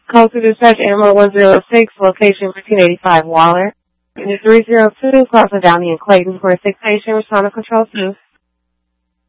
Call to dispatch Animal 106, location 1585 Waller. Unit 302, crossing Downey and Clayton for a 6 patient, respond to control 2.